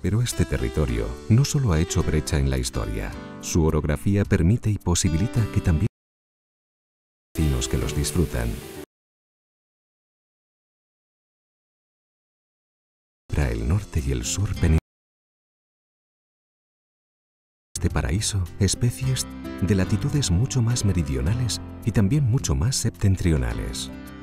Pero este territorio no solo ha hecho brecha en la historia, su orografía permite y posibilita que también vecinos que los disfrutan. Para el norte y el sur peninsular. Este paraíso, especies de latitudes mucho más meridionales y también mucho más septentrionales.